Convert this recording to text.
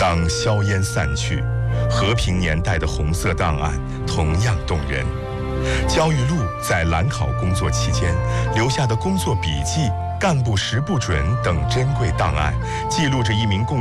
当硝烟散去，和平年代的红色档案同样动人。焦裕禄在蓝考工作期间留下的工作笔记、干部识不准等珍贵档案，记录着一名共